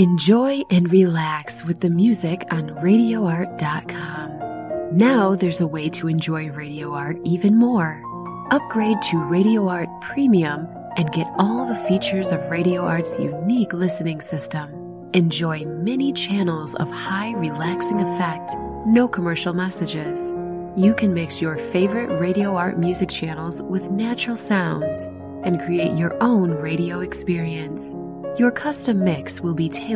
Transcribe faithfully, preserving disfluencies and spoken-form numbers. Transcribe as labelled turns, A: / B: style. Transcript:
A: Enjoy and relax with the music on radio art dot com. Now there's a way to enjoy Radio Art even more. Upgrade to Radio Art Premium and get all the features of Radio Art's unique listening system. Enjoy many channels of high relaxing effect, no commercial messages. You can mix your favorite Radio Art music channels with natural sounds and create your own radio experience. Your custom mix will be tailored